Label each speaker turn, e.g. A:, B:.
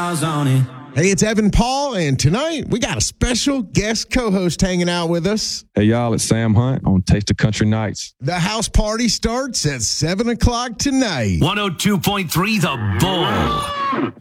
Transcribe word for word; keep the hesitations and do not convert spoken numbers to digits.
A: miles on it.
B: Hey, it's Evan Paul, and tonight we got a special guest co-host hanging out with us.
C: Hey, y'all, it's Sam Hunt on Taste of Country Nights.
B: The house party starts at seven o'clock tonight.
A: one oh two point three The Bull.